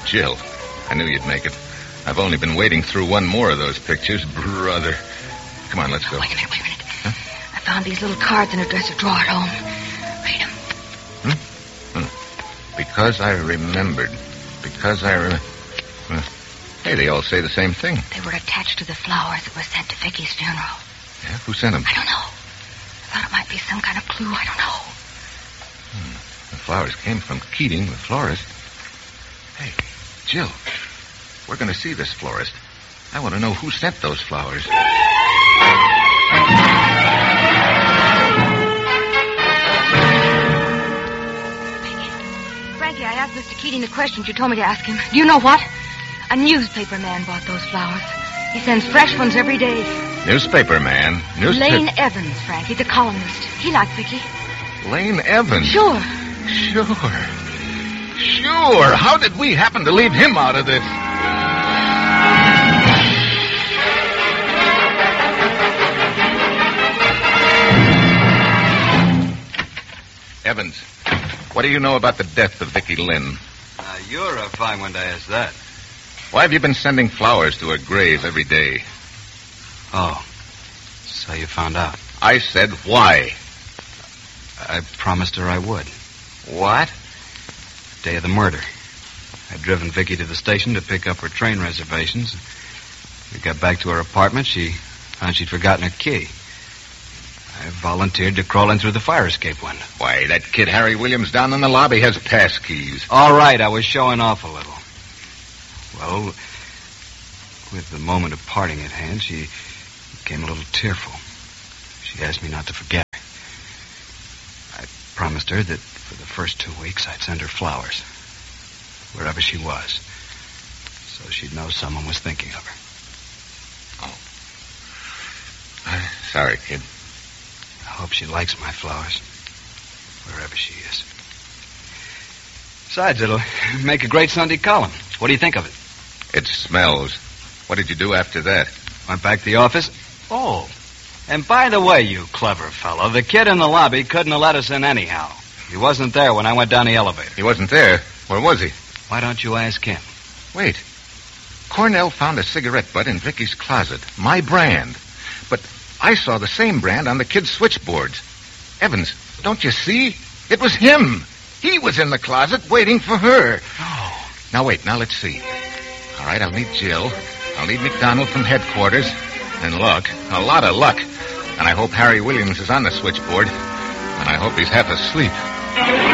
Jill, I knew you'd make it. I've only been waiting through one more of those pictures, brother. Come on, let's go. Wait a minute. Huh? I found these little cards in a dresser drawer at home. Read them. Because I remembered. Hey, they all say the same thing. They were attached to the flowers that were sent to Vicky's funeral. Yeah? Who sent them? I don't know. I thought it might be some kind of clue. I don't know. The flowers came from Keating, the florist. Hey, Jill, we're going to see this florist. I want to know who sent those flowers. Frankie, I asked Mr. Keating the questions you told me to ask him. Do you know what? A newspaper man bought those flowers. He sends fresh ones every day. Newspaper man? Lane Evans, Frankie, the columnist. He liked Vicky. Lane Evans? Sure. How did we happen to leave him out of this? Evans, what do you know about the death of Vicky Lynn? You're a fine one to ask that. Why have you been sending flowers to her grave every day? Oh, so you found out. I said why. I promised her I would. What? Day of the murder. I'd driven Vicky to the station to pick up her train reservations. We got back to her apartment. She found she'd forgotten her key. I volunteered to crawl in through the fire escape window. Why, that kid Harry Williams down in the lobby has pass keys. All right, I was showing off a little. Well, with the moment of parting at hand, she became a little tearful. She asked me not to forget her. I promised her that for the first 2 weeks I'd send her flowers, wherever she was, so she'd know someone was thinking of her. Oh. Sorry, kid. I hope she likes my flowers, wherever she is. Besides, it'll make a great Sunday column. What do you think of it? It smells. What did you do after that? Went back to the office. Oh, and by the way, you clever fellow, the kid in the lobby couldn't have let us in anyhow. He wasn't there when I went down the elevator. He wasn't there? Where was he? Why don't you ask him? Wait. Cornell found a cigarette butt in Vicky's closet. My brand. But I saw the same brand on the kid's switchboards. Evans, don't you see? It was him. He was in the closet waiting for her. Oh. Now, wait. Now, let's see. All right, I'll need Jill. I'll need McDonald from headquarters. And luck. A lot of luck. And I hope Harry Williams is on the switchboard. And I hope he's half asleep.